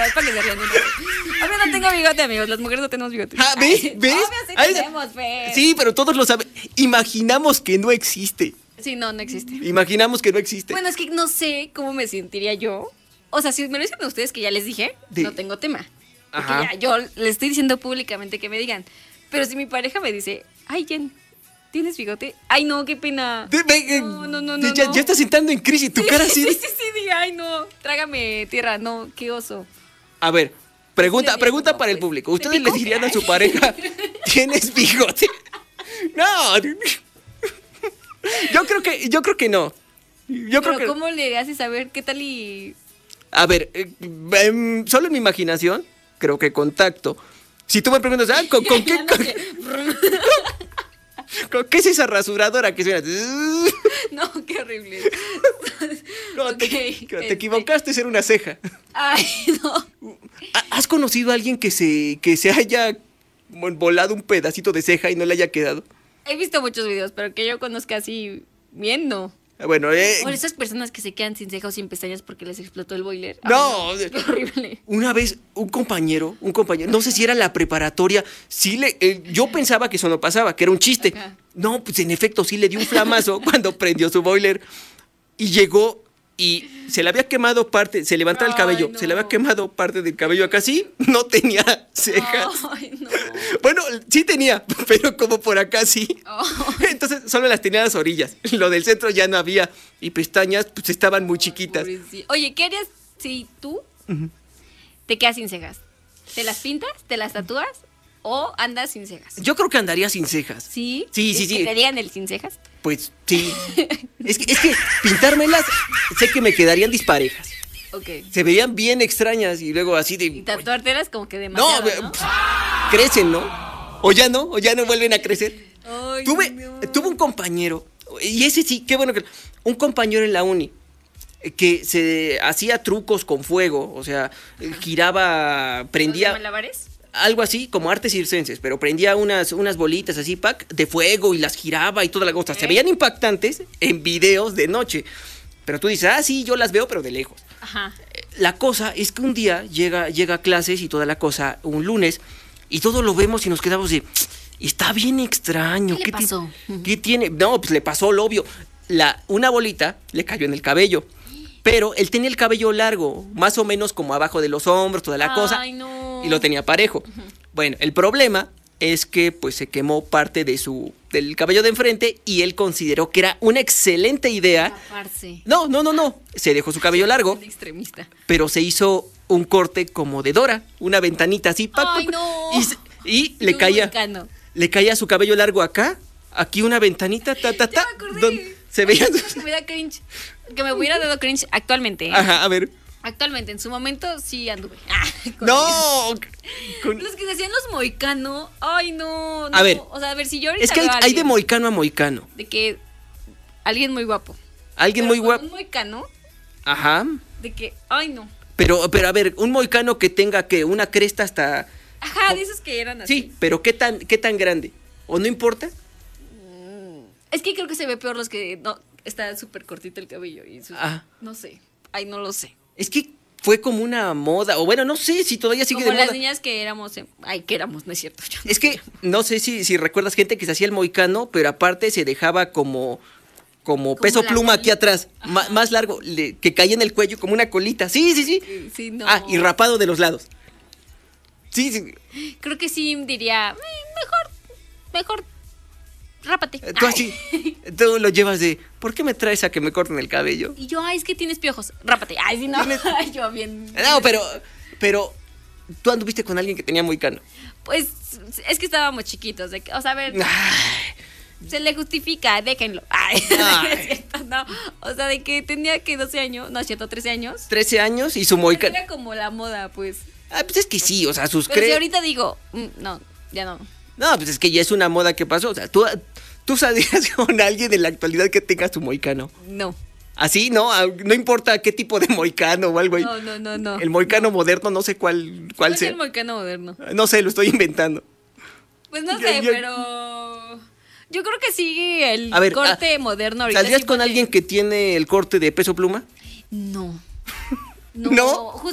es para que se rían. Obvio no tengo bigote, amigos. Las mujeres no tenemos bigote. Ah, ¿ves? Obvio sí tenemos, Fer. Sí, pero todos lo saben. Imaginamos que no existe. Sí, no existe. Imaginamos que no existe. Bueno, es que no sé cómo me sentiría yo. O sea, si me lo dicen a ustedes que ya les dije, no tengo tema. Porque Ajá. ya, yo les estoy diciendo públicamente que me digan. Pero si mi pareja me dice, ay, Jen, ¿tienes bigote? Ay, no, qué pena. No. Ya estás entrando en crisis. Tu cara así. Sí, ay, no. Trágame tierra, no, qué oso. A ver, pregunta como, para el pues, público. ¿te ¿Ustedes le pico? dirían a su pareja, ¿tienes bigote? No. Yo creo que no. Pero ¿cómo le haces saber qué tal y...? A ver, solo en mi imaginación, creo que contacto. Si tú me preguntas, ¿con qué? ¿Con qué es esa rasuradora que suena? No, qué horrible. No, te Ok, equivocaste, era una ceja. Ay, no. ¿Has conocido a alguien que se haya volado un pedacito de ceja y no le haya quedado? He visto muchos videos, pero que yo conozca así bien, no. Bueno, O esas personas que se quedan sin cejas o sin pestañas porque les explotó el boiler. No. Ay, qué horrible. Una vez un compañero, no sé si era la preparatoria, yo pensaba que eso no pasaba, que era un chiste. Ajá. No, pues en efecto sí le dio un flamazo cuando prendió su boiler y llegó y se le había quemado parte, se levantaba el cabello, no. se le había quemado parte del cabello acá, sí, no tenía cejas. Ay, no. Bueno, sí tenía, pero como por acá sí. Ay. Entonces solo las tenía a las orillas. Lo del centro ya no había. Y pestañas pues estaban muy chiquitas. Pobrecito. Oye, ¿qué harías si tú te quedas sin cejas? ¿Te las pintas? ¿Te las tatúas? ¿O andas sin cejas? Yo creo que andaría sin cejas. ¿Sí? Sí. ¿Que te digan el sin cejas? Pues sí. Es que pintármelas sé que me quedarían disparejas. Ok. Se veían bien extrañas y luego así de... Y tatuártelas como que No, demasiado, ¿no? pues, crecen, ¿no? O ya no vuelven a crecer. Ay, Tuve no. un compañero, y ese sí, qué bueno que... Un compañero en la uni que se hacía trucos con fuego, o sea, giraba, prendía... ¿Los malabares? Algo así, como artes circenses, pero prendía unas bolitas así, de fuego y las giraba y toda la cosa. Se veían impactantes en videos de noche. Pero tú dices, sí, yo las veo, pero de lejos. Ajá. La cosa es que un día llega a clases y toda la cosa, un lunes, y todos lo vemos y nos quedamos de... Está bien extraño. ¿Qué le pasó? ¿Qué tiene? No, pues le pasó lo obvio. Una bolita le cayó en el cabello. Pero él tenía el cabello largo, más o menos como abajo de los hombros, toda la cosa. Ay, no. Y lo tenía parejo. Bueno, el problema es que pues se quemó parte del cabello de enfrente y él consideró que era una excelente idea. Taparse. No. Se dejó su cabello largo, Un extremista. pero se hizo un corte como de Dora, una ventanita así. Ay, no. Y le Un caía. moicano. Le caía su cabello largo acá, aquí una ventanita, Ya me acordé. donde se veía. Que me da cringe. Que me hubiera dado cringe actualmente. ¿eh? Ajá, a ver. Actualmente, en su momento sí anduve. Con No. Los que se hacían los moicano. Ay, no. A ver. O sea, a ver, si yo ahorita Es que veo a hay de alguien moicano a moicano. de que alguien muy guapo. Alguien Pero muy con guapo. Un moicano Ajá. de que, ay, no. Pero a ver, un moicano que tenga que una cresta hasta. Ajá, de esos que eran así. Sí, pero qué tan grande. ¿O no importa? Es que creo que se ve peor los que no está súper cortito el cabello y no sé. Ay, no lo sé. Es que fue como una moda. O bueno, no sé si todavía sigue Como de las moda. niñas que éramos, que éramos, no es cierto. Es que no sé si recuerdas gente que se hacía el moicano, pero aparte se dejaba como peso la pluma aquí colita. atrás, más largo, que caía en el cuello como una colita. Sí. Sí, no. Y rapado de los lados. Sí. Creo que sí diría, mejor, rápate. Tú así, tú lo llevas de, ¿por qué me traes a que me corten el cabello? Y yo, es que tienes piojos, rápate. Ay, sí, no. Ay, yo bien. No, pero tú anduviste con alguien que tenía moicano. Pues es que estábamos chiquitos. O sea, a ver, se le justifica, déjenlo. Ay, Ay. es cierto, no. O sea, de que tenía que 12 años, no es cierto, 13 años. 13 años y su moicano. Era como la moda, pues. Pues es que sí, o sea, sus Pero si ahorita digo, no, ya no. No, pues es que ya es una moda que pasó. O sea, tú saldrías con alguien de la actualidad que tenga su moicano. No. Así, ¿no? No importa qué tipo de moicano o algo ahí. No. El moicano moderno, no sé cuál ¿Cuál es sea. el moicano moderno? No sé, lo estoy inventando. Pues no Yo- sé, yo- pero yo creo que sí el A ver, corte moderno ahorita. ¿Saldrías sí con pone- alguien que tiene el corte de peso pluma? No. ¿No?